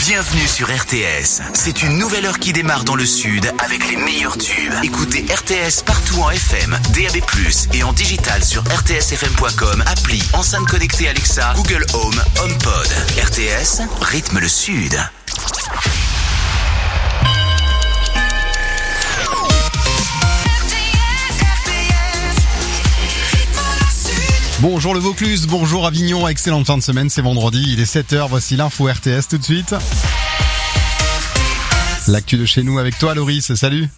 Bienvenue sur RTS. C'est une nouvelle heure qui démarre dans le sud avec les meilleurs tubes. Écoutez RTS partout en FM, DAB+, et en digital sur rtsfm.com, appli, enceinte connectée Alexa, Google Home, HomePod. RTS, rythme le sud. Bonjour le Vaucluse, bonjour Avignon, excellente fin de semaine, c'est vendredi, il est 7h, voici l'info RTS tout de suite. L'actu de chez nous avec toi Loris, salut.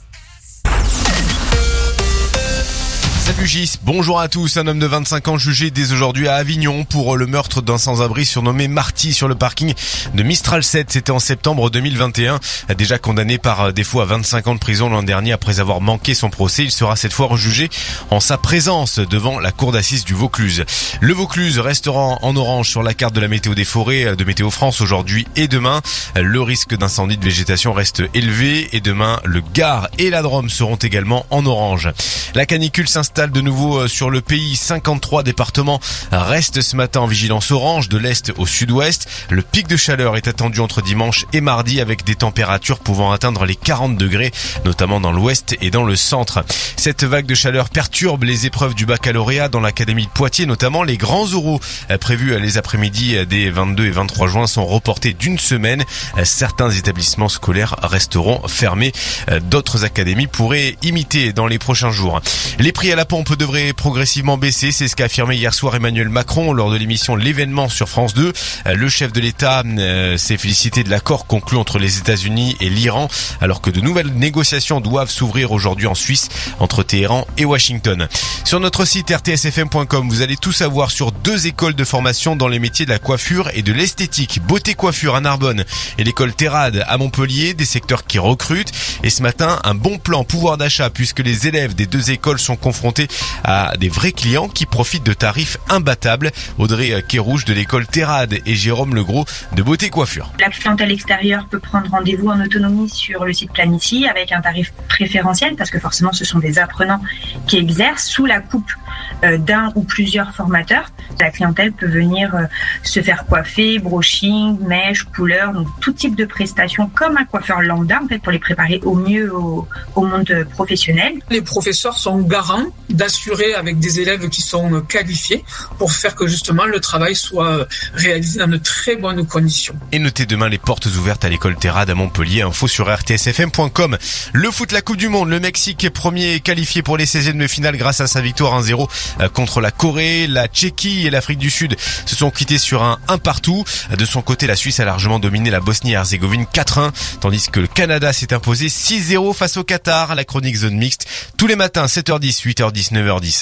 Salut Gis, bonjour à tous. Un homme de 25 ans jugé dès aujourd'hui à Avignon pour le meurtre d'un sans-abri surnommé Marty sur le parking de Mistral 7. C'était en septembre 2021. Déjà condamné par défaut à 25 ans de prison l'an dernier après avoir manqué son procès, il sera cette fois rejugé en sa présence devant la cour d'assises du Vaucluse. Le Vaucluse restera en orange sur la carte de la météo des forêts de Météo France aujourd'hui et demain. Le risque d'incendie de végétation reste élevé et demain le Gard et la Drôme seront également en orange. La canicule s'installe de nouveau sur le pays. 53 départements restent ce matin en vigilance orange de l'est au sud-ouest. Le pic de chaleur est attendu entre dimanche et mardi avec des températures pouvant atteindre les 40 degrés, notamment dans l'ouest et dans le centre. Cette vague de chaleur perturbe les épreuves du baccalauréat dans l'académie de Poitiers, notamment les grands oraux prévus les après-midi des 22 et 23 juin sont reportés d'une semaine. Certains établissements scolaires resteront fermés. D'autres académies pourraient imiter dans les prochains jours. Les prix à la pompe devrait progressivement baisser, c'est ce qu'a affirmé hier soir Emmanuel Macron lors de l'émission L'événement sur France 2. Le chef de l'État s'est félicité de l'accord conclu entre les États-Unis et l'Iran, alors que de nouvelles négociations doivent s'ouvrir aujourd'hui en Suisse entre Téhéran et Washington. Sur notre site rtsfm.com, vous allez tout savoir sur 2 écoles de formation dans les métiers de la coiffure et de l'esthétique. Beauté Coiffure à Narbonne et l'école Terrade à Montpellier, des secteurs qui recrutent. Et ce matin, un bon plan pouvoir d'achat puisque les élèves des 2 écoles sont confrontés à des vrais clients qui profitent de tarifs imbattables. Audrey Kérouge de l'école Terrade et Jérôme Legros de Beauté Coiffure. La clientèle extérieure peut prendre rendez-vous en autonomie sur le site Planicie avec un tarif préférentiel parce que forcément ce sont des apprenants qui exercent sous la coupe d'un ou plusieurs formateurs. La clientèle peut venir se faire coiffer, brushing, mèche, couleur, donc tout type de prestations comme un coiffeur lambda en fait pour les préparer au mieux au monde professionnel. Les professeurs sont garants d'assurer avec des élèves qui sont qualifiés pour faire que justement le travail soit réalisé dans de très bonnes conditions. Et notez demain les portes ouvertes à l'école Terrade à Montpellier, info sur rtsfm.com. Le foot, la Coupe du Monde, le Mexique est premier qualifié pour les 16e de finale grâce à sa victoire 1-0 contre la Corée. La Tchéquie et l'Afrique du Sud se sont quittés sur un 1-1. De son côté, la Suisse a largement dominé la Bosnie-Herzégovine 4-1, tandis que le Canada s'est imposé 6-0 face au Qatar. La chronique zone mixte tous les matins 7h10, 8h10, 9h10.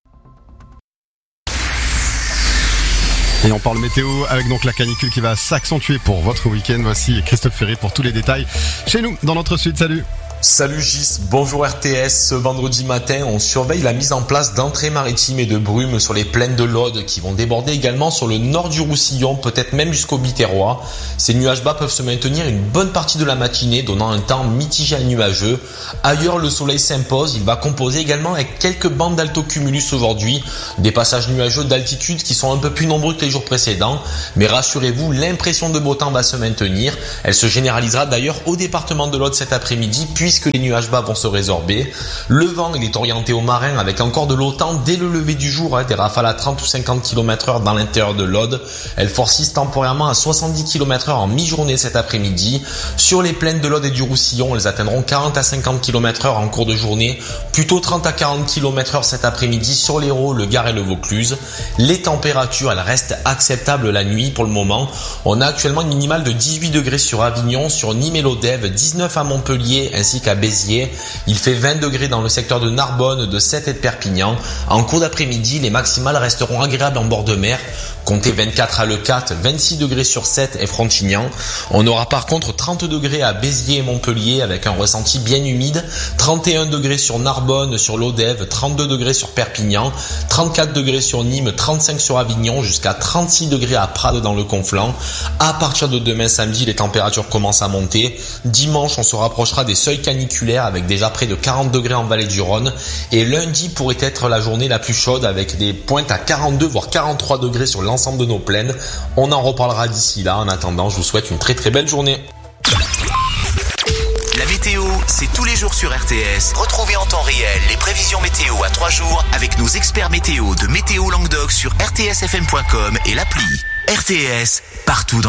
Et on parle météo avec donc la canicule qui va s'accentuer pour votre week-end. Voici Christophe Ferry pour tous les détails chez nous dans notre sud. Salut. Salut Gis, bonjour RTS. Ce vendredi matin, on surveille la mise en place d'entrées maritimes et de brumes sur les plaines de l'Aude qui vont déborder également sur le nord du Roussillon, peut-être même jusqu'au Biterrois. Ces nuages bas peuvent se maintenir une bonne partie de la matinée, donnant un temps mitigé à nuageux. Ailleurs, le soleil s'impose. Il va composer également avec quelques bandes d'altocumulus aujourd'hui. Des passages nuageux d'altitude qui sont un peu plus nombreux que les jours précédents. Mais rassurez-vous, l'impression de beau temps va se maintenir. Elle se généralisera d'ailleurs au département de l'Aude cet après-midi, puisque les nuages bas vont se résorber. Le vent, il est orienté au marin avec encore de l'OTAN dès le lever du jour, des rafales à 30 ou 50 km/h dans l'intérieur de l'Aude. Elles forcissent temporairement à 70 km/h en mi-journée cet après-midi. Sur les plaines de l'Aude et du Roussillon, elles atteindront 40 à 50 km/h en cours de journée, plutôt 30 à 40 km/h cet après-midi sur l'Hérault, le Gard et le Vaucluse. Les températures, elles restent acceptables la nuit pour le moment. On a actuellement une minimale de 18 degrés sur Avignon, sur Nîmes et l'Odève, 19 à Montpellier ainsi qu'à Béziers. Il fait 20 degrés dans le secteur de Narbonne, de Sète et de Perpignan. En cours d'après-midi, les maximales resteront agréables en bord de mer. Comptez 24 à Leucate, 26 degrés sur Sète et Frontignan. On aura par contre 30 degrés à Béziers et Montpellier avec un ressenti bien humide. 31 degrés sur Narbonne, sur l'Odève, 32 degrés sur Perpignan, 34 degrés sur Nîmes, 35 sur Avignon, jusqu'à 36 degrés à Prades dans le Conflent. À partir de demain samedi, les températures commencent à monter. Dimanche, on se rapprochera des seuils caniculaires avec déjà près de 40 degrés en vallée du Rhône. Et lundi pourrait être la journée la plus chaude avec des pointes à 42 voire 43 degrés sur l'ensemble de nos plaines. On en reparlera d'ici là. En attendant, je vous souhaite une très très belle journée. La météo, c'est tous les jours sur RTS. Retrouvez en temps réel les prévisions météo à 3 jours avec nos experts météo de Météo Languedoc sur rtsfm.com et l'appli. RTS, partout dans